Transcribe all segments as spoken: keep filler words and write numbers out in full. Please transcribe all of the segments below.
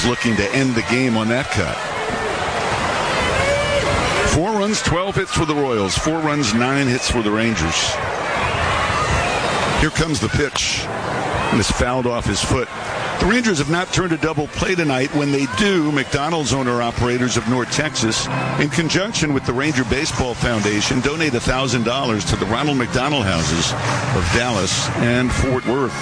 was looking to end the game on that cut. Four runs, twelve hits for the Royals. Four runs, nine hits for the Rangers. Here comes the pitch. And it's fouled off his foot. The Rangers have not turned a double play tonight. When they do, McDonald's owner-operators of North Texas, in conjunction with the Ranger Baseball Foundation, donate one thousand dollars to the Ronald McDonald Houses of Dallas and Fort Worth.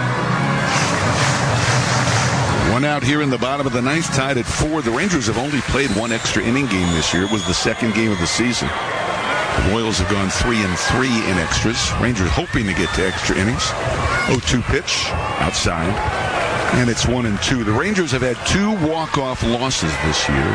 One out here in the bottom of the ninth, tied at four. The Rangers have only played one extra inning game this year. It was the second game of the season. The Royals have gone three and three in extras. Rangers hoping to get to extra innings. oh two pitch outside. And it's one and two. The Rangers have had two walk-off losses this year.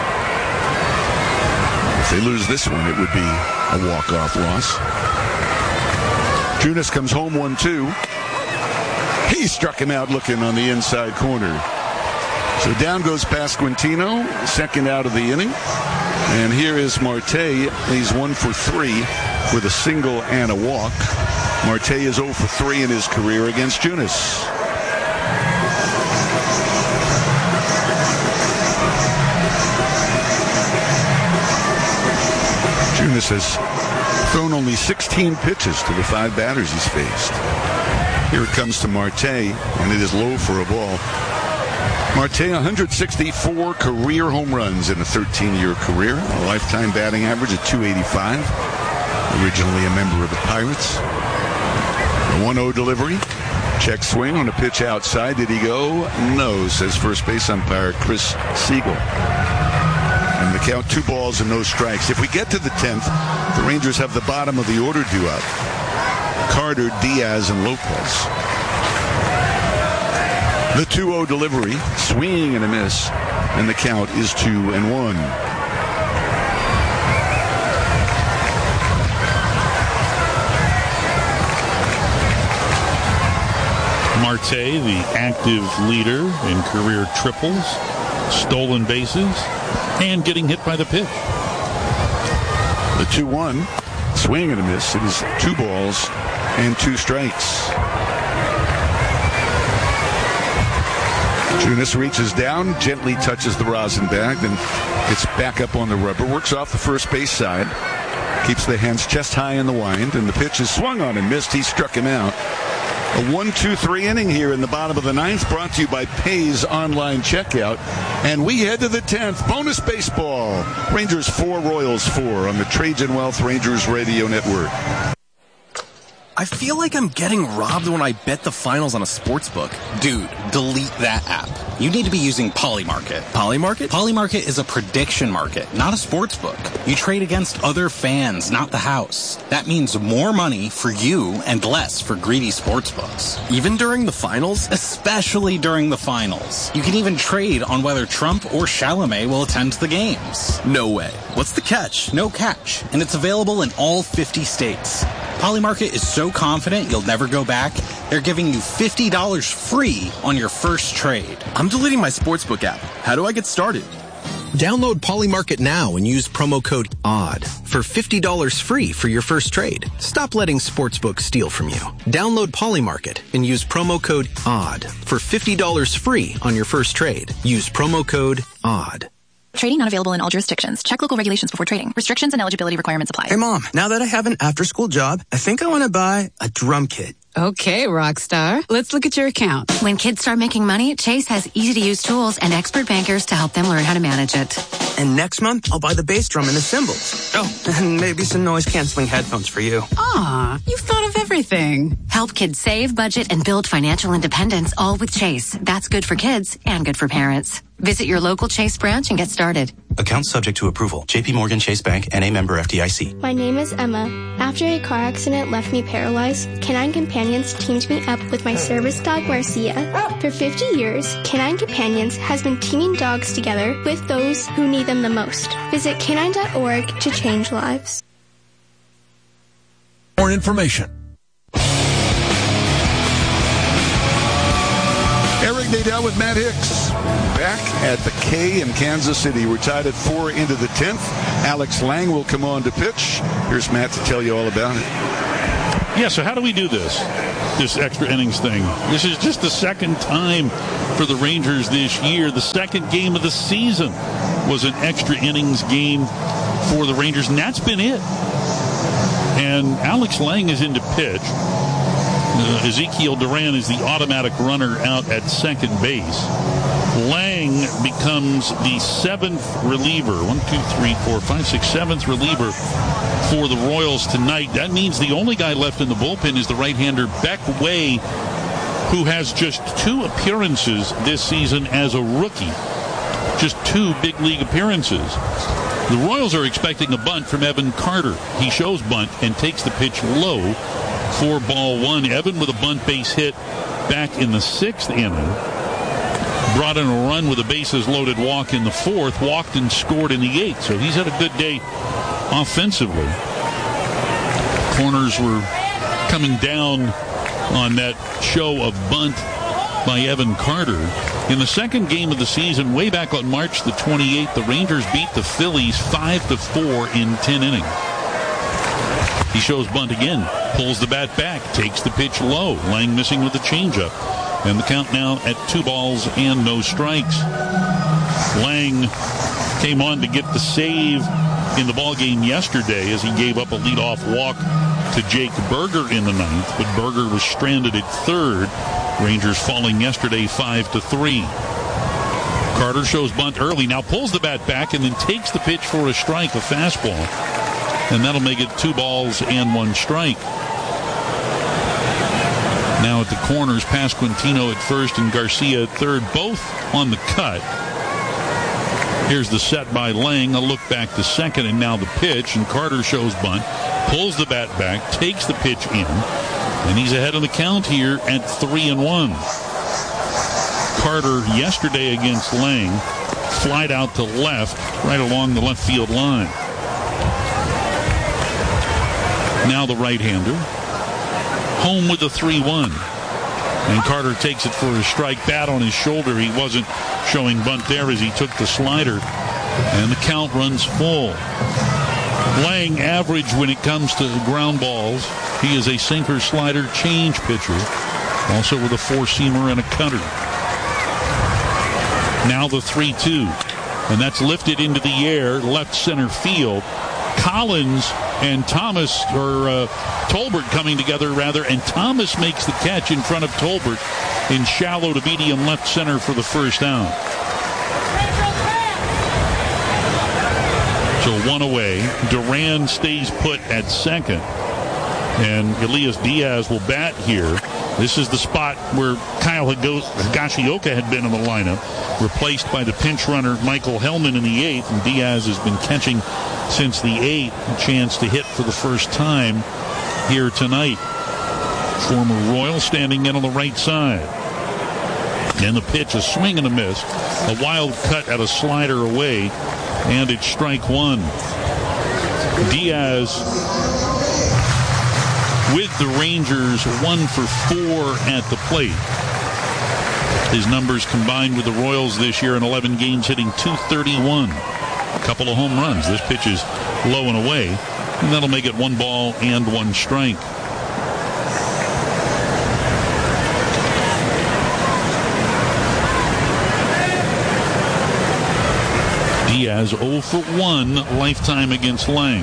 If they lose this one, it would be a walk-off loss. Junis comes home one two. He struck him out looking on the inside corner. So down goes Pasquantino, second out of the inning. And here is Marte. He's one for three with a single and a walk. Marte is oh for three in his career against Junis. Junis has thrown only sixteen pitches to the five batters he's faced. Here it comes to Marte, and it is low for a ball. Marte, one hundred sixty-four career home runs in a thirteen-year career. A lifetime batting average of two eighty-five. Originally a member of the Pirates. A one oh delivery. Check swing on a pitch outside. Did he go? No, says first base umpire Chris Siegel. And the count, two balls and no strikes. If we get to the tenth, the Rangers have the bottom of the order due up. Carter, Diaz, and Lopez. The two oh delivery, swing and a miss, and the count is two and one. Marte, the active leader in career triples, stolen bases, and getting hit by the pitch. The two one, swing and a miss. It is two balls and two strikes. Junis reaches down, gently touches the rosin bag, then gets back up on the rubber, works off the first base side, keeps the hands chest high in the wind, and the pitch is swung on and missed. He struck him out. A one two three inning here in the bottom of the ninth, brought to you by Pay's Online Checkout. And we head to the tenth. Bonus baseball. Rangers four, Royals four on the Trajan Wealth Rangers Radio Network. I feel like I'm getting robbed when I bet the finals on a sportsbook. Dude, delete that app. You need to be using Polymarket. Polymarket? Polymarket is a prediction market, not a sportsbook. You trade against other fans, not the house. That means more money for you and less for greedy sportsbooks. Even during the finals? Especially during the finals. You can even trade on whether Trump or Chalamet will attend the games. No way. What's the catch? No catch. And it's available in all fifty states. Polymarket is so confident you'll never go back, they're giving you fifty dollars free on your first trade. I'm deleting my sportsbook app. How do I get started? Download Polymarket now and use promo code ODD for fifty dollars free for your first trade. Stop letting sportsbooks steal from you. Download Polymarket and use promo code ODD for fifty dollars free on your first trade. Use promo code ODD. Trading not available in all jurisdictions. Check local regulations before trading. Restrictions and eligibility requirements apply. Hey, Mom, now that I have an after-school job, I think I want to buy a drum kit. Okay, Rockstar. Let's look at your account. When kids start making money, Chase has easy-to-use tools and expert bankers to help them learn how to manage it. And next month, I'll buy the bass drum and the cymbals. Oh, and maybe some noise-canceling headphones for you. Aw, you've thought of everything. Help kids save, budget, and build financial independence, all with Chase. That's good for kids and good for parents. Visit your local Chase branch and get started. Account subject to approval. J P Morgan Chase Bank and a member F D I C. My name is Emma. After a car accident left me paralyzed, Canine Companions teamed me up with my service dog, Marcia. For fifty years, Canine Companions has been teaming dogs together with those who need them the most. Visit canine dot org to change lives. More information. Eric Nadel with Matt Hicks. Back at the K in Kansas City. We're tied at four into the tenth. Alex Lang will come on to pitch. Here's Matt to tell you all about it. Yeah, so how do we do this, this extra innings thing? This is just the second time for the Rangers this year. The second game of the season was an extra innings game for the Rangers, and that's been it. And Alex Lang is into pitch. Uh, Ezekiel Duran is the automatic runner out at second base. Lang becomes the seventh reliever. One, two, three, four, five, six, seventh reliever for the Royals tonight. That means the only guy left in the bullpen is the right-hander Beck Way, who has just two appearances this season as a rookie. Just two big league appearances. The Royals are expecting a bunt from Evan Carter. He shows bunt and takes the pitch low for ball one. Evan with a bunt base hit back in the sixth inning. Brought in a run with a bases loaded walk in the fourth. Walked and scored in the eighth. So he's had a good day offensively. Corners were coming down on that show of bunt by Evan Carter. In the second game of the season, way back on March the twenty-eighth, the Rangers beat the Phillies five to four in ten innings. He shows bunt again, pulls the bat back, takes the pitch low. Lang missing with the changeup. And the count now at two balls and no strikes. Lang came on to get the save in the ballgame yesterday as he gave up a leadoff walk to Jake Berger in the ninth, but Berger was stranded at third. Rangers falling yesterday five to three. Carter shows bunt early, now pulls the bat back and then takes the pitch for a strike, a fastball. And that'll make it two balls and one strike. Now at the corners, Pasquantino at first and Garcia at third, both on the cut. Here's the set by Lang, a look back to second, and now the pitch, and Carter shows bunt, pulls the bat back, takes the pitch in, and he's ahead of the count here at three and one. Carter yesterday against Lang, flied out to left, right along the left field line. Now the right-hander. Home with a three one. And Carter takes it for a strike, bat on his shoulder. He wasn't showing bunt there as he took the slider. And the count runs full. Lang average when it comes to ground balls. He is a sinker, slider, change pitcher. Also with a four-seamer and a cutter. Now the three two. And that's lifted into the air, left center field. Collins and Thomas, or uh, Tolbert coming together rather, and Thomas makes the catch in front of Tolbert in shallow to medium left center for the first out. So one away. Duran stays put at second, and Elias Diaz will bat here. This is the spot where Kyle Higashioka had been in the lineup, replaced by the pinch runner Michael Hellman in the eighth, and Diaz has been catching since the eighth. A chance to hit for the first time here tonight. Former Royal standing in on the right side. And the pitch, a swing and a miss. A wild cut at a slider away, and it's strike one. Diaz with the Rangers one for four at the plate. His numbers combined with the Royals this year in eleven games, hitting two thirty-one. A couple of home runs. This pitch is low and away, and that'll make it one ball and one strike. Diaz oh for one lifetime against Lang.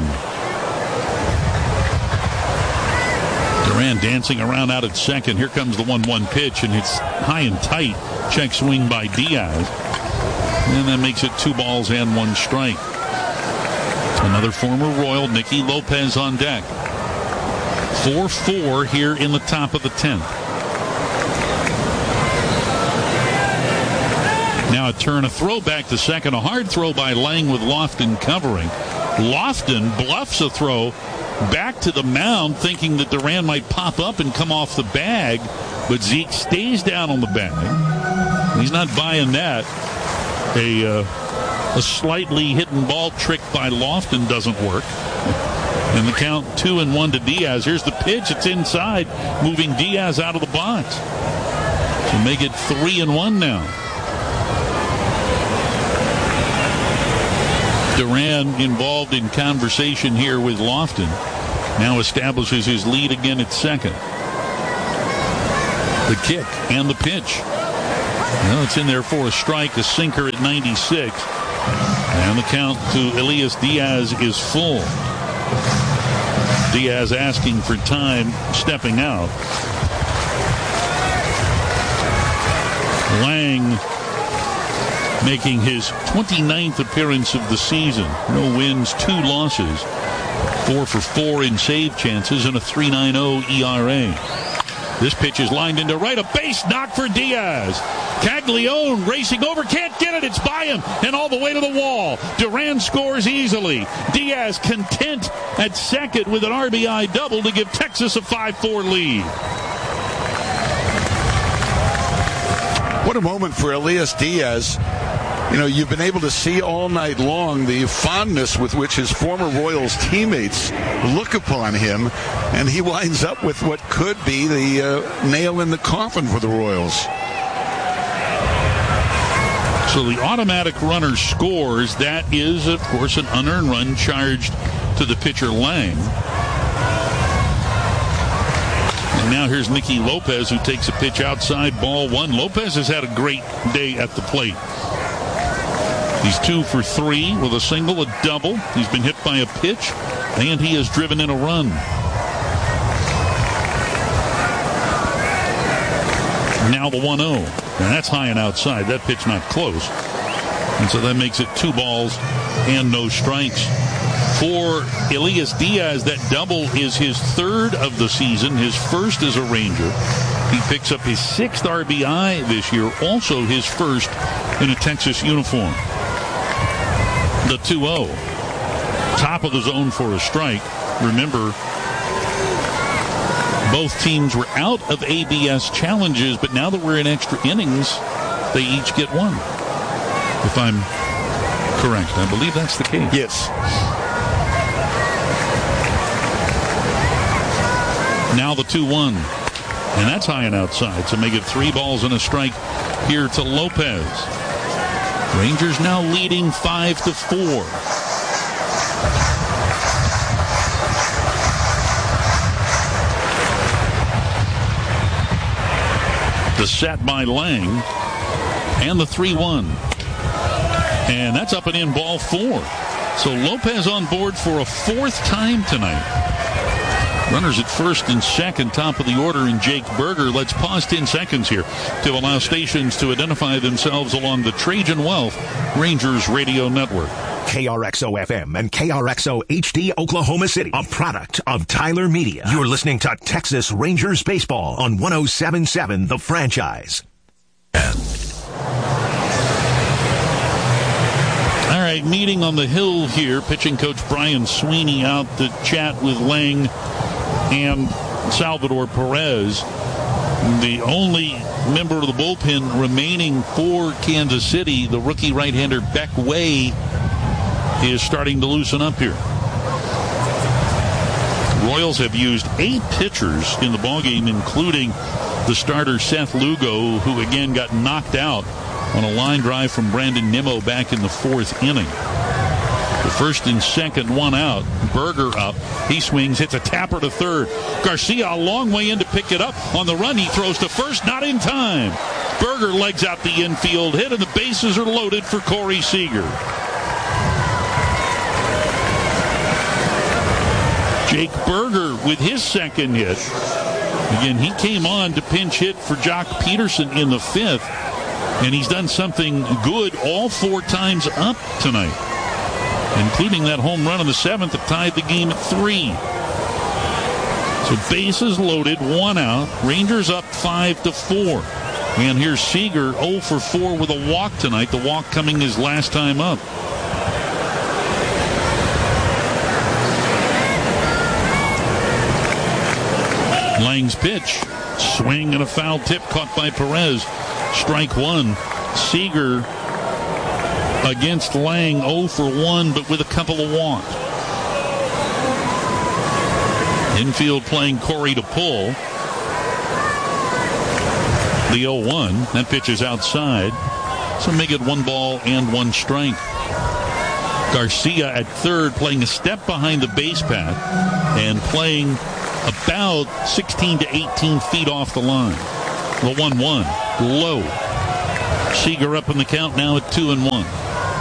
Duran dancing around out at second. Here comes the one one pitch, and it's high and tight. Check swing by Diaz. And that makes it two balls and one strike. Another former Royal, Nicky Lopez, on deck. four four here in the top of the tenth. Now a turn, a throw back to second. A hard throw by Lang with Lofton covering. Lofton bluffs a throw back to the mound, thinking that Duran might pop up and come off the bag, but Zeke stays down on the bag. He's not buying that. A, uh, a slightly hidden ball trick by Lofton doesn't work. And the count two and one to Diaz. Here's the pitch. It's inside, moving Diaz out of the box. To make it three and one now. Duran involved in conversation here with Lofton. now establishes his lead again at second. The kick and the pitch. Well, it's in there for a strike, a sinker at ninety-six. And the count to Elias Diaz is full. Diaz asking for time, stepping out. Lang making his twenty-ninth appearance of the season. No wins, two losses. Four for four in save chances and a three point nine oh E R A. This pitch is lined into right, a base knock for Diaz. Caglione racing over, can't get it, it's by him, and all the way to the wall. Duran scores easily. Diaz content at second with an R B I double to give Texas a five four lead. What a moment for Elias Diaz. You know, you've been able to see all night long the fondness with which his former Royals teammates look upon him, and he winds up with what could be the uh, nail in the coffin for the Royals. So the automatic runner scores. That is, of course, an unearned run charged to the pitcher Lang. And now here's Nicky Lopez, who takes a pitch outside, ball one. Lopez has had a great day at the plate. He's two for three with a single, a double. He's been hit by a pitch, and he has driven in a run. Now the one oh, and that's high and outside. That pitch not close. And so that makes it two balls and no strikes. For Elias Diaz, that double is his third of the season, his first as a Ranger. He picks up his sixth R B I this year, also his first in a Texas uniform. The two oh. Top of the zone for a strike. Remember, both teams were out of A B S challenges, but now that we're in extra innings, they each get one. If I'm correct. I believe that's the case. Yes. Now the two one. And that's high and outside. So make it three balls and a strike here to Lopez. Rangers now leading five to four. The set by Lang. And the three one. And that's up and in, ball four. So Lopez on board for a fourth time tonight. Runners at first and second, top of the order, in Jake Berger. Let's pause ten seconds here to allow stations to identify themselves along the Trajan Wealth Rangers Radio Network. K R X O F M and K R X O H D Oklahoma City, a product of Tyler Media. You're listening to Texas Rangers Baseball on one oh seven point seven The Franchise. All right, meeting on the hill here. Pitching coach Brian Sweeney out to chat with Lang and Salvador Perez. The only member of the bullpen remaining for Kansas City, the rookie right-hander Beck Way, is starting to loosen up here. Royals have used eight pitchers in the ballgame, including the starter Seth Lugo, who again got knocked out on a line drive from Brandon Nimmo back in the fourth inning. The first and second, one out. Berger up. He swings, hits a tapper to third. Garcia a long way in to pick it up. On the run, he throws to first, not in time. Berger legs out the infield hit, and the bases are loaded for Corey Seager. Jake Berger with his second hit. Again, he came on to pinch hit for Jock Peterson in the fifth, and he's done something good all four times up tonight, including that home run in the seventh that tied the game at three. So bases loaded, one out. Rangers up five to four. And here's Seager, oh for four with a walk tonight. The walk coming his last time up. Lang's pitch. Swing and a foul tip caught by Perez. Strike one. Seager against Lang, oh for one, but with a couple of walks. Infield playing Corey to pull. The oh one. That pitch is outside. So make it one ball and one strike. Garcia at third, playing a step behind the base path and playing about sixteen to eighteen feet off the line. The one one, low. Seager up in the count now at two and one.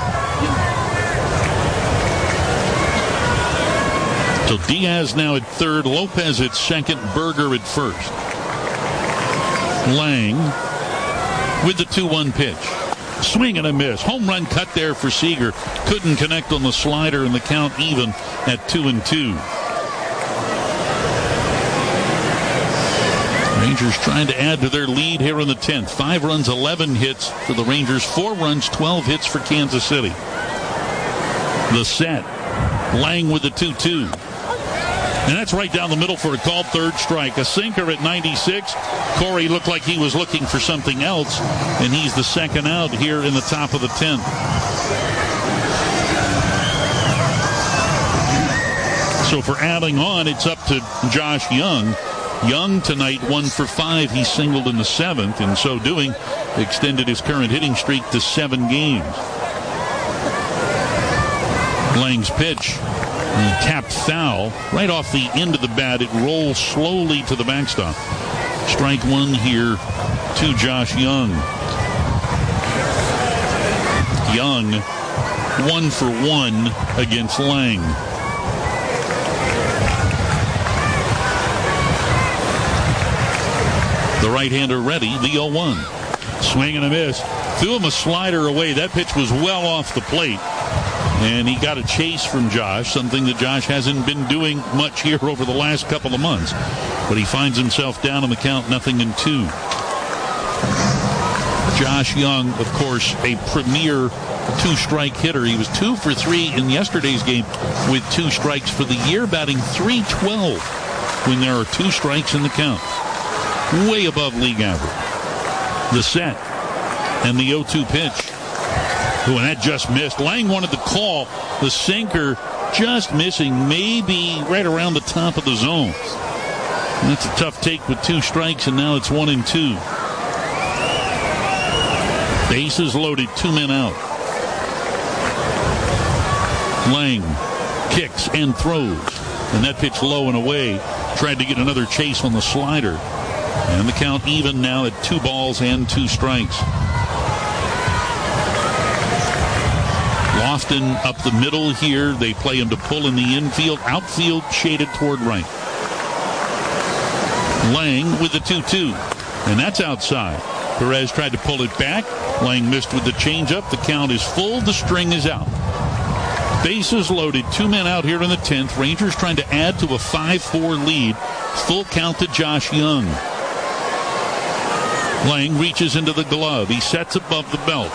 So Diaz now at third, Lopez at second, Berger at first. Lang with the two one pitch. Swing and a miss. Home run cut there for Seager. Couldn't connect on the slider, and the count even at two and two. Rangers trying to add to their lead here in the tenth. Five runs, eleven hits for the Rangers. Four runs, twelve hits for Kansas City. The set. Lang with the two two. And that's right down the middle for a called third strike. A sinker at ninety-six. Corey looked like he was looking for something else, and he's the second out here in the top of the tenth. So for adding on, it's up to Josh Young. Young tonight, one for five. He singled in the seventh, and so doing, extended his current hitting streak to seven games. Lang's pitch. And tapped foul right off the end of the bat. It rolls slowly to the backstop. Strike one here to Josh Young. Young, one for one against Lang. The right-hander ready, the oh one. Swing and a miss. Threw him a slider away. That pitch was well off the plate. And he got a chase from Josh, something that Josh hasn't been doing much here over the last couple of months. But he finds himself down on the count, nothing in two. Josh Young, of course, a premier two-strike hitter. He was two for three in yesterday's game with two strikes for the year, batting three twelve when there are two strikes in the count. Way above league average. The set and the oh two pitch. Ooh, and that just missed. Lang wanted the call. The sinker just missing, maybe right around the top of the zone. And that's a tough take with two strikes, and now it's one and two. Bases loaded, two men out. Lang kicks and throws. And that pitch low and away. Tried to get another chase on the slider. And the count even now at two balls and two strikes. Lofton up the middle here. They play him to pull in the infield. Outfield shaded toward right. Lang with the two two. And that's outside. Perez tried to pull it back. Lang missed with the changeup. The count is full. The string is out. Bases loaded. Two men out here in the tenth. Rangers trying to add to a five four lead. Full count to Josh Young. Lang reaches into the glove. He sets above the belt.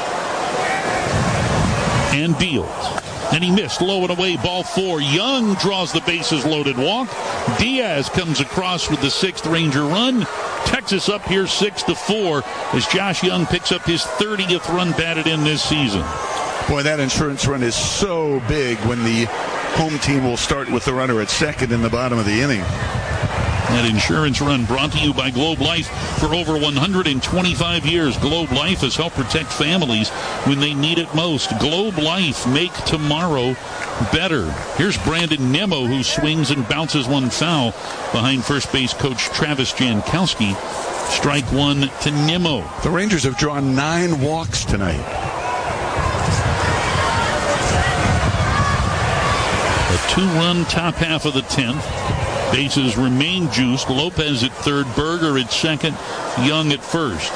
And deals. And he missed low and away, ball four. Young draws the bases loaded walk. Diaz comes across with the sixth Ranger run. Texas up here six to four as Josh Young picks up his thirtieth run batted in this season. Boy, that insurance run is so big when the home team will start with the runner at second in the bottom of the inning. That insurance run brought to you by Globe Life for over one hundred twenty-five years. Globe Life has helped protect families when they need it most. Globe Life, make tomorrow better. Here's Brandon Nimmo, who swings and bounces one foul behind first base coach Travis Jankowski. Strike one to Nimmo. The Rangers have drawn nine walks tonight. A two-run top half of the tenth. Bases remain juiced. Lopez at third, Berger at second, Young at first.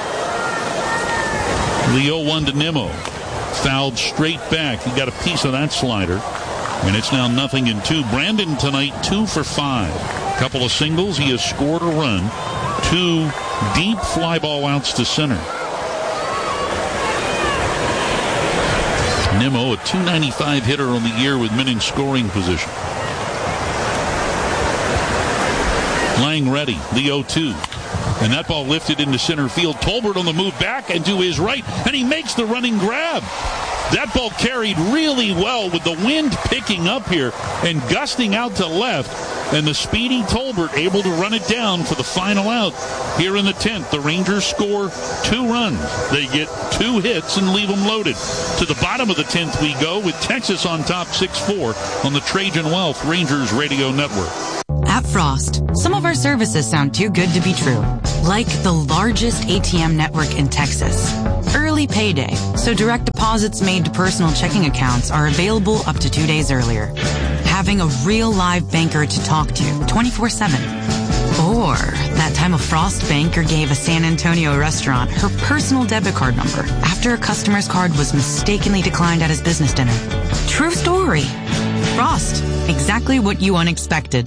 The oh one to Nimmo. Fouled straight back. He got a piece of that slider. And it's now nothing in two. Brandon tonight, two for five. Couple of singles. He has scored a run. Two deep fly ball outs to center. Nimmo, a two ninety-five hitter on the year with men in scoring position. Lang ready, the oh two. And that ball lifted into center field. Tolbert on the move back and to his right, and he makes the running grab. That ball carried really well with the wind picking up here and gusting out to left. And the speedy Tolbert able to run it down for the final out here in the tenth. The Rangers score two runs. They get two hits and leave them loaded. To the bottom of the tenth we go with Texas on top six four on the Trajan Wealth Rangers Radio Network. At Frost, some of our services sound too good to be true. Like the largest A T M network in Texas. Early payday, so direct deposits made to personal checking accounts are available up to two days earlier. Having a real live banker to talk to twenty-four seven. Or that time a Frost banker gave a San Antonio restaurant her personal debit card number after a customer's card was mistakenly declined at his business dinner. True story. Frost, exactly what you unexpected.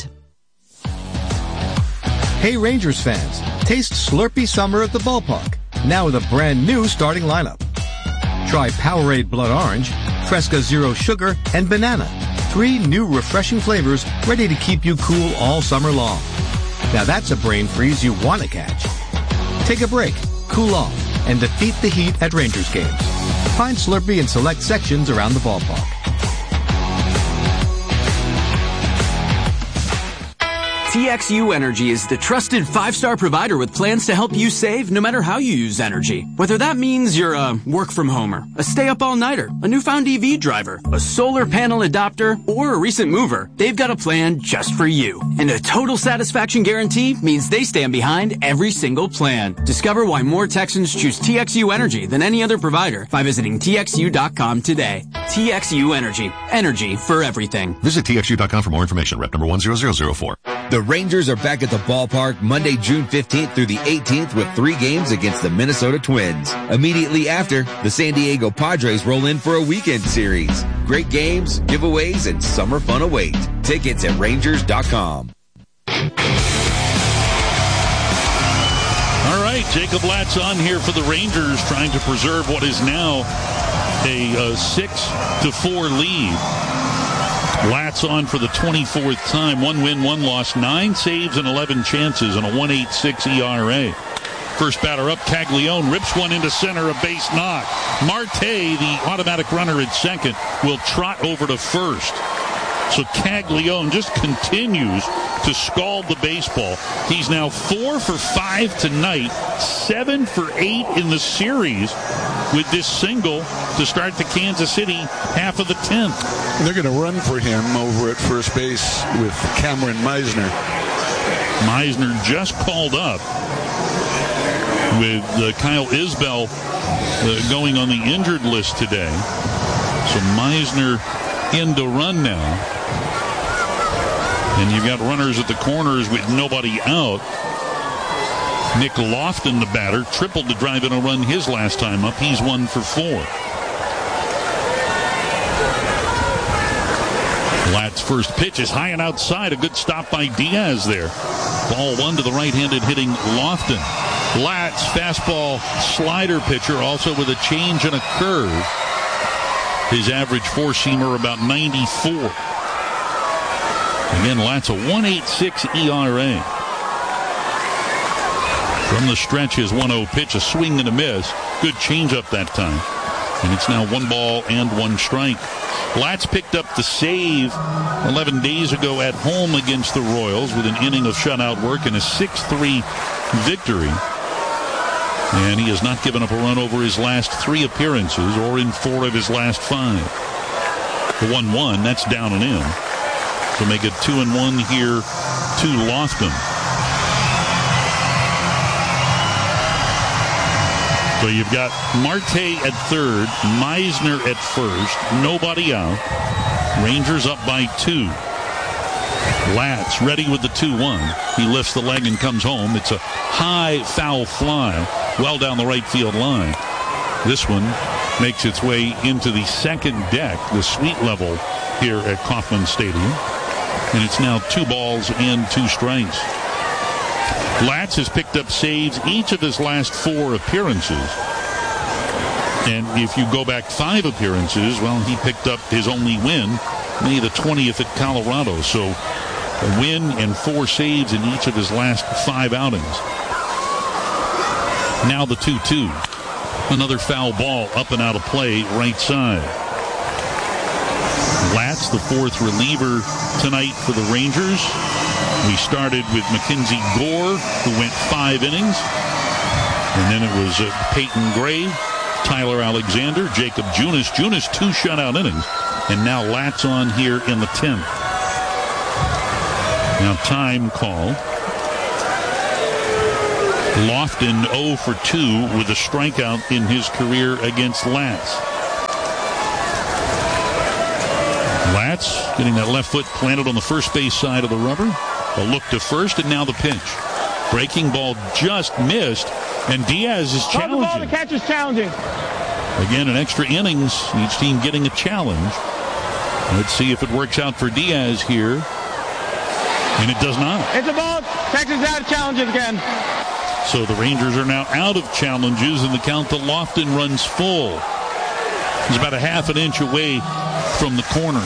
Hey Rangers fans, taste Slurpee Summer at the ballpark, now with a brand new starting lineup. Try Powerade Blood Orange, Fresca Zero Sugar, and Banana. Three new refreshing flavors ready to keep you cool all summer long. Now that's a brain freeze you want to catch. Take a break, cool off, and defeat the heat at Rangers games. Find Slurpee in select sections around the ballpark. T X U Energy is the trusted five-star provider with plans to help you save no matter how you use energy. Whether that means you're a work-from-homer, a stay-up-all-nighter, a newfound E V driver, a solar panel adopter, or a recent mover, they've got a plan just for you. And a total satisfaction guarantee means they stand behind every single plan. Discover why more Texans choose T X U Energy than any other provider by visiting T X U dot com today. T X U Energy. Energy for everything. Visit T X U dot com for more information. Rep number one zero zero zero four. The Rangers are back at the ballpark Monday, June fifteenth through the eighteenth with three games against the Minnesota Twins. Immediately after, the San Diego Padres roll in for a weekend series. Great games, giveaways, and summer fun await. Tickets at Rangers dot com. All right, Jacob Latz on here for the Rangers, trying to preserve what is now a uh, six to four lead. Latz on for the twenty-fourth time. One win, one loss, nine saves and eleven chances, and a one point eight six E R A. First batter up, Caglione rips one into center, a base knock. Marte, the automatic runner at second, will trot over to first. So Caglione just continues to scald the baseball. He's now four for five tonight, seven for eight in the series with this single to start the Kansas City half of the tenth. They're going to run for him over at first base with Cameron Meisner. Meisner just called up with uh, Kyle Isbell uh, going on the injured list today. So Meisner in to run now. And you've got runners at the corners with nobody out. Nick Lofton, the batter, tripled to drive in a run his last time up. He's one for four. Lat's first pitch is high and outside. A good stop by Diaz there. Ball one to the right-handed hitting Lofton. Lat's fastball slider pitcher, also with a change and a curve. His average four-seamer about ninety-four. Again, Latz a one point eight six E R A. From the stretch, his one oh pitch, a swing and a miss. Good changeup that time. And it's now one ball and one strike. Latz picked up the save eleven days ago at home against the Royals with an inning of shutout work and a six three victory. And he has not given up a run over his last three appearances or in four of his last five. The one one, that's down and in. So make it two and one here to Lofton. So you've got Marte at third, Meisner at first, nobody out. Rangers up by two. Latz ready with the two one. He lifts the leg and comes home. It's a high foul fly, well down the right field line. This one makes its way into the second deck, the suite level here at Kauffman Stadium. And it's now two balls and two strikes. Latz has picked up saves each of his last four appearances. And if you go back five appearances, well, he picked up his only win May the twentieth at Colorado. So a win and four saves in each of his last five outings. Now the two two. Another foul ball up and out of play right side. Latz, the fourth reliever tonight for the Rangers. We started with Mackenzie Gore, who went five innings. And then it was uh, Peyton Gray, Tyler Alexander, Jacob Junis. Junis, two shutout innings. And now Latz on here in the tenth. Now time call. Lofton oh for two with a strikeout in his career against Latz. Latz getting that left foot planted on the first base side of the rubber. A look to first, and now the pitch. Breaking ball just missed, and Diaz is challenging. The ball, the catch is challenging. Again, an extra innings, each team getting a challenge. Let's see if it works out for Diaz here. And it does not. It's a ball. Texas out of challenges again. So the Rangers are now out of challenges, and the count to Lofton runs full. He's about a half an inch away from the corner.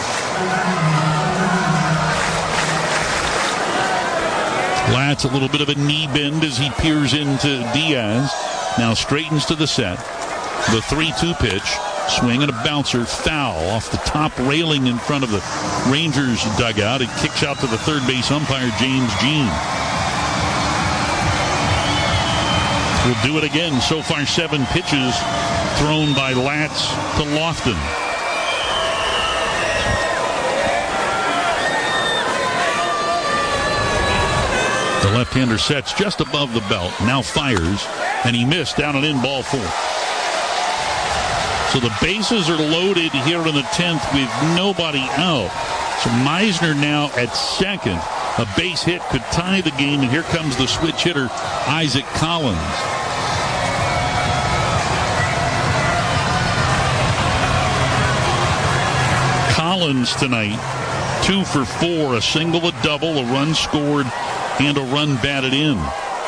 Latz a little bit of a knee bend as he peers into Diaz. Now straightens to the set. The three two pitch. Swing and a bouncer. Foul off the top railing in front of the Rangers dugout. It kicks out to the third base umpire, James Jean. We'll do it again. So far, seven pitches thrown by Latz to Lofton. The left-hander sets just above the belt, now fires, and he missed down and in, ball four. So the bases are loaded here in the tenth with nobody out. So Meisner now at second. A base hit could tie the game, and here comes the switch hitter, Isaac Collins. Collins tonight, two for four, a single, a double, a run scored, and a run batted in.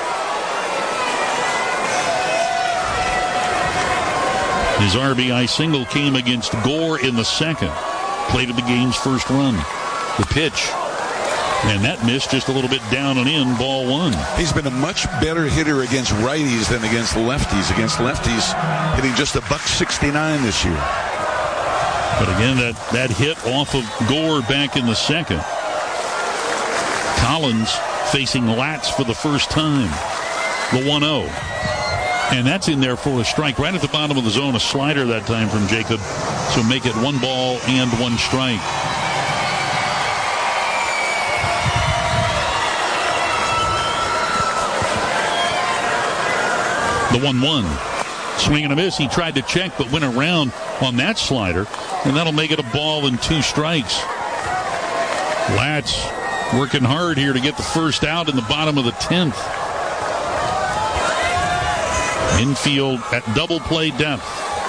His R B I single came against Gore in the second. Played the game's first run. The pitch. And that missed just a little bit down and in, ball one. He's been a much better hitter against righties than against lefties. Against lefties, hitting just a buck sixty-nine this year. But again, that, that hit off of Gore back in the second. Collins facing Latz for the first time. The one oh. And that's in there for a strike right at the bottom of the zone. A slider that time from Jacob. So make it one ball and one strike. The one one. Swing and a miss. He tried to check but went around on that slider. And that'll make it a ball and two strikes. Latz working hard here to get the first out in the bottom of the tenth. Infield at double play depth.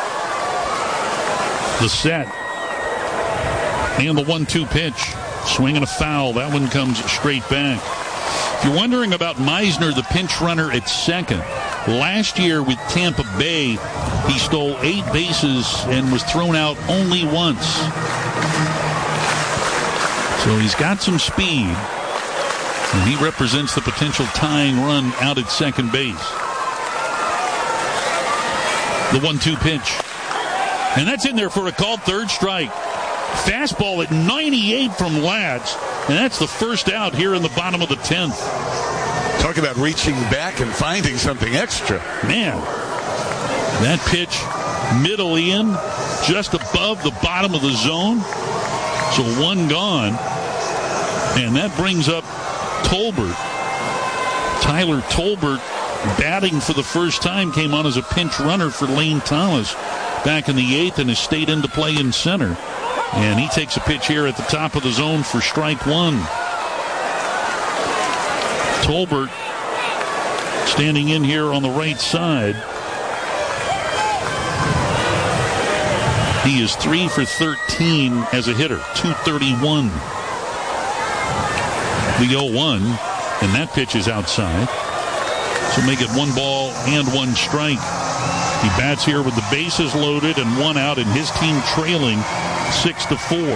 The set. And the one two pitch. Swing and a foul. That one comes straight back. If you're wondering about Meisner, the pinch runner at second, last year with Tampa Bay, he stole eight bases and was thrown out only once. So he's got some speed. And he represents the potential tying run out at second base. The one two pitch. And that's in there for a called third strike. Fastball at ninety-eight from Latz. And that's the first out here in the bottom of the tenth. Talk about reaching back and finding something extra. Man, that pitch middle in, just above the bottom of the zone. So one gone. And that brings up Tolbert. Tyler Tolbert, batting for the first time, came on as a pinch runner for Lane Thomas back in the eighth and has stayed into play in center. And he takes a pitch here at the top of the zone for strike one. Tolbert standing in here on the right side. He is three for thirteen as a hitter, two thirty-one. The oh one, and that pitch is outside. So make it one ball and one strike. He bats here with the bases loaded and one out, and his team trailing six to four.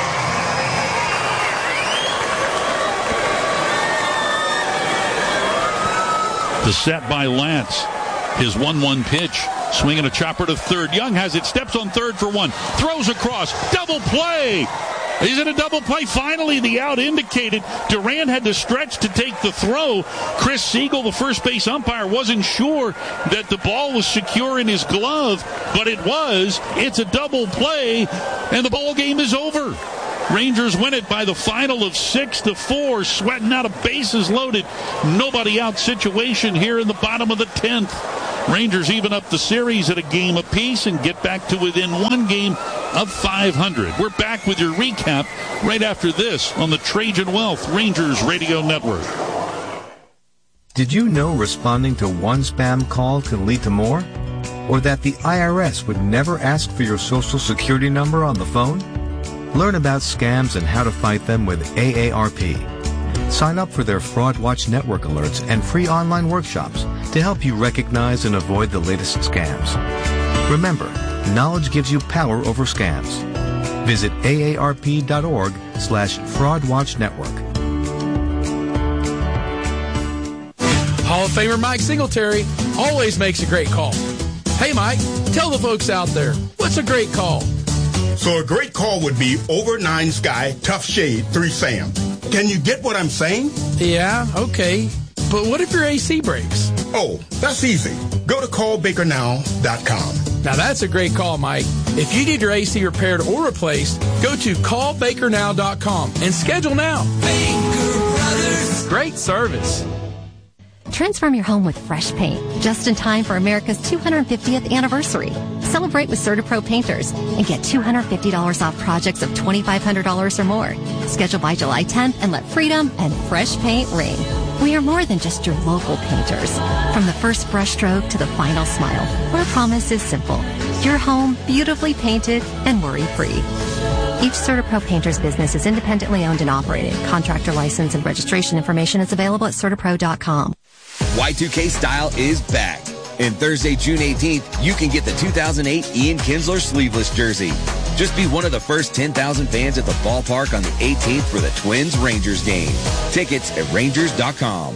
The set by Latz. His one one pitch. Swinging a chopper to third. Young has it. Steps on third for one. Throws across. Double play. Is it a double play? Finally, the out indicated. Durant had to stretch to take the throw. Chris Siegel, the first base umpire, wasn't sure that the ball was secure in his glove, but it was. It's a double play, and the ball game is over. Rangers win it by the final of six to four, sweating out a bases loaded, nobody out situation here in the bottom of the tenth. Rangers even up the series at a game apiece and get back to within one game of five hundred. We're back with your recap right after this on the Trajan Wealth Rangers Radio Network. Did you know responding to one spam call can lead to more? Or that the I R S would never ask for your social security number on the phone? Learn about scams and how to fight them with A A R P. Sign up for their Fraud Watch Network alerts and free online workshops to help you recognize and avoid the latest scams. Remember, knowledge gives you power over scams. Visit A A R P dot org slash Fraud Watch Network. Hall of Famer Mike Singletary always makes a great call. Hey, Mike, tell the folks out there, what's a great call? So a great call would be over nine sky, tough shade, three Sam. Can you get what I'm saying? Yeah, okay. But what if your A C breaks? Oh, that's easy. Go to call baker now dot com. Now that's a great call, Mike. If you need your A C repaired or replaced, go to call baker now dot com and schedule now. Baker Brothers. Great service. Transform your home with fresh paint, just in time for America's two hundred fiftieth anniversary. Celebrate with CertaPro Painters and get two hundred fifty dollars off projects of twenty-five hundred dollars or more. Schedule by July tenth and let freedom and fresh paint ring. We are more than just your local painters. From the first brushstroke to the final smile, our promise is simple. Your home beautifully painted and worry-free. Each CertaPro Painters business is independently owned and operated. Contractor license and registration information is available at Certapro dot com. Y two K Style is back. And Thursday, June eighteenth, you can get the two thousand eight Ian Kinsler sleeveless jersey. Just be one of the first ten thousand fans at the ballpark on the eighteenth for the Twins-Rangers game. Tickets at Rangers dot com.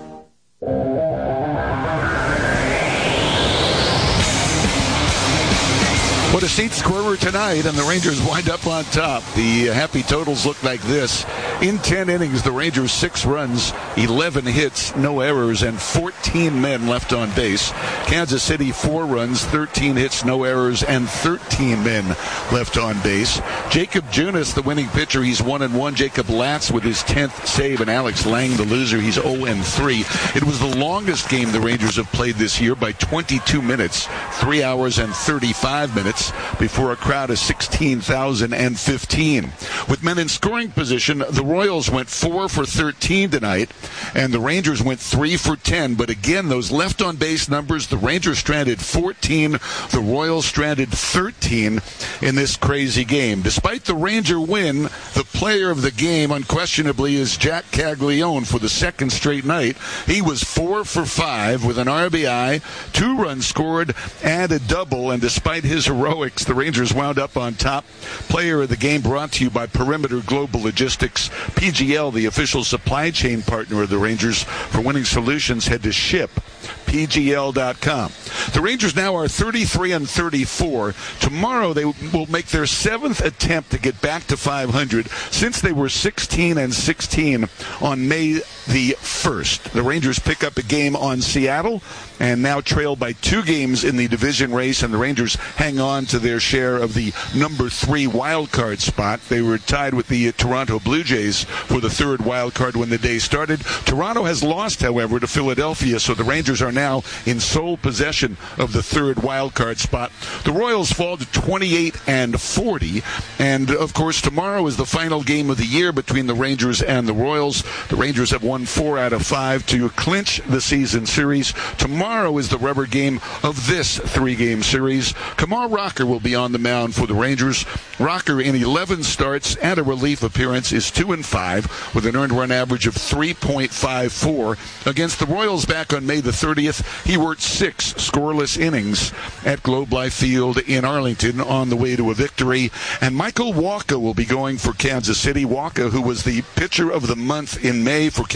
What a seat scorer tonight, and the Rangers wind up on top. The happy totals look like this. In ten innings, the Rangers six runs, eleven hits, no errors, and fourteen men left on base. Kansas City four runs, thirteen hits, no errors, and thirteen men left on base. Jacob Junis, the winning pitcher, he's one and one. Jacob Latz with his tenth save, and Alex Lang, the loser, he's oh and three. It was the longest game the Rangers have played this year by twenty-two minutes, three hours and thirty-five minutes, before a crowd of sixteen thousand fifteen. With men in scoring position, the Royals went four for thirteen tonight, and the Rangers went three for ten. But again, those left-on-base numbers, the Rangers stranded fourteen, the Royals stranded thirteen in this crazy game. Despite the Ranger win, the player of the game, unquestionably, is Jack Caglione for the second straight night. He was four for five with an R B I, two runs scored, and a double, and despite his heroics, the Rangers wound up on top. Player of the game brought to you by Perimeter Global Logistics. P G L, the official supply chain partner of the Rangers. For winning solutions, head to ship P G L dot com. The Rangers now are thirty-three and thirty-four. Tomorrow they will make their seventh attempt to get back to five hundred since they were sixteen and sixteen on May the first. The Rangers pick up a game on Seattle and now trail by two games in the division race, and the Rangers hang on to their share of the number three wild card spot. They were tied with the Toronto Blue Jays for the third wild card when the day started. Toronto has lost, however, to Philadelphia, so the Rangers are now in sole possession of the third wild card spot. The Royals fall to twenty-eight and forty, and of course tomorrow is the final game of the year between the Rangers and the Royals. The Rangers have won four out of five to clinch the season series. Tomorrow is the rubber game of this three-game series. Kamar Rocker will be on the mound for the Rangers. Rocker, in eleven starts and a relief appearance, is two and five with an earned run average of three point five four. Against the Royals back on May the thirtieth, he worked six scoreless innings at Globe Life Field in Arlington on the way to a victory. And Michael Wacha will be going for Kansas City. Wacha, who was the pitcher of the month in May for Kansas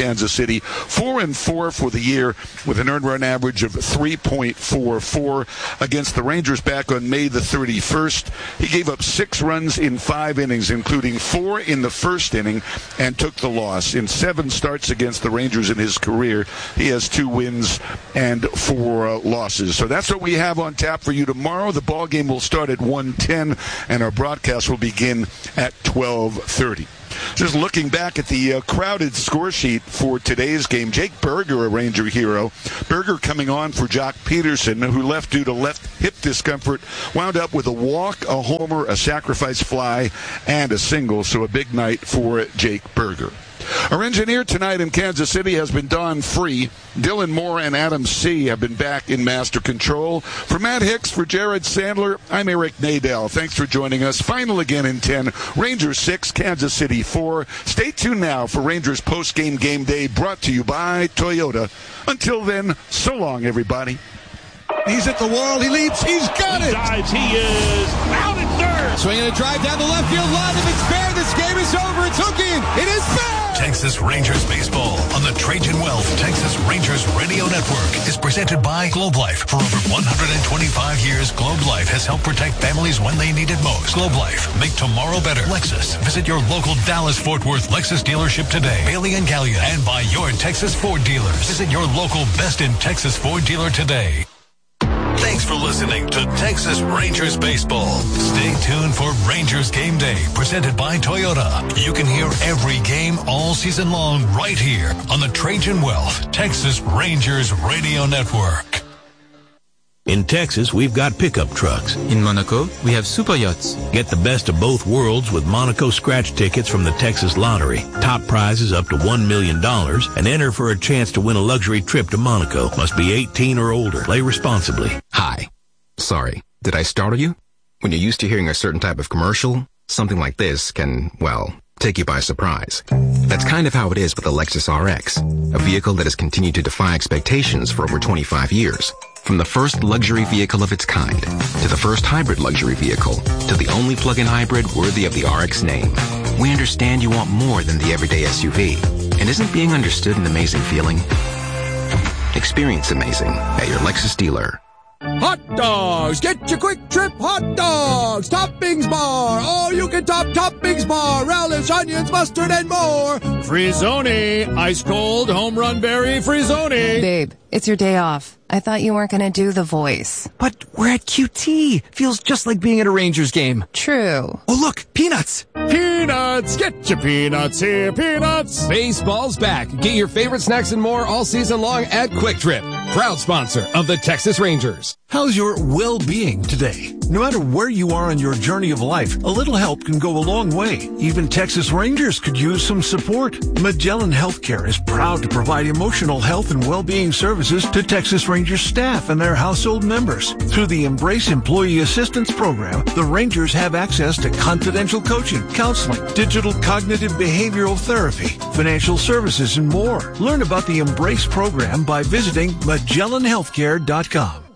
Kansas City. Four and four for the year with an earned run average of three point four four against the Rangers back on May the thirty-first. He gave up six runs in five innings, including four in the first inning, and took the loss. In seven starts against the Rangers in his career, he has two wins and four uh, losses. So that's what we have on tap for you tomorrow. The ball game will start at one ten, and our broadcast will begin at twelve thirty. Just looking back at the uh, crowded score sheet for today's game, Jake Berger, a Ranger hero. Berger coming on for Jock Peterson, who left due to left hip discomfort, wound up with a walk, a homer, a sacrifice fly, and a single. So a big night for Jake Berger. Our engineer tonight in Kansas City has been Don Free. Dylan Moore and Adam C. have been back in master control. For Matt Hicks, for Jared Sandler, I'm Eric Nadel. Thanks for joining us. Final again in ten. Rangers six, Kansas City four. Stay tuned now for Rangers post-game game day, brought to you by Toyota. Until then, so long, everybody. He's at the wall. He leaps. He's got it. He dives. He is out at third. Swinging a drive down the left field line. If it's fair, this game is over. It's hooking. It is fair. Texas Rangers baseball on the Trajan Wealth Texas Rangers Radio Network is presented by Globe Life. For over one hundred twenty-five years, Globe Life has helped protect families when they need it most. Globe Life, make tomorrow better. Lexus, visit your local Dallas-Fort Worth Lexus dealership today. Bailey and Gallia, and by your Texas Ford dealers. Visit your local Best in Texas Ford dealer today. Thanks for listening to Texas Rangers Baseball. Stay tuned for Rangers Game Day, presented by Toyota. You can hear every game all season long right here on the Trajan Wealth Texas Rangers Radio Network. In Texas, we've got pickup trucks. In Monaco, we have super yachts. Get the best of both worlds with Monaco scratch tickets from the Texas Lottery. Top prizes up to one million dollars, and enter for a chance to win a luxury trip to Monaco. Must be eighteen or older. Play responsibly. Hi. Sorry. Did I startle you? When you're used to hearing a certain type of commercial, something like this can, well, take you by surprise. That's kind of how it is with the Lexus R X, a vehicle that has continued to defy expectations for over twenty-five years. From the first luxury vehicle of its kind, to the first hybrid luxury vehicle, to the only plug-in hybrid worthy of the R X name. We understand you want more than the everyday S U V. And isn't being understood an amazing feeling? Experience amazing at your Lexus dealer. Hot dogs! Get your quick trip hot dogs! Toppings bar! All you can top toppings bar! Relish, onions, mustard, and more! Frizzoni! Ice cold, home run berry Frizzoni! Babe, it's your day off. I thought you weren't going to do the voice. But we're at Q T. Feels just like being at a Rangers game. True. Oh, look, peanuts. Peanuts. Get your peanuts here, peanuts. Baseball's back. Get your favorite snacks and more all season long at Quick Trip. Proud sponsor of the Texas Rangers. How's your well-being today? No matter where you are on your journey of life, a little help can go a long way. Even Texas Rangers could use some support. Magellan Healthcare is proud to provide emotional health and well-being services to Texas Rangers staff and their household members. Through the Embrace Employee Assistance Program, the Rangers have access to confidential coaching, counseling, digital cognitive behavioral therapy, financial services, and more. Learn about the Embrace program by visiting Magellan Healthcare dot com.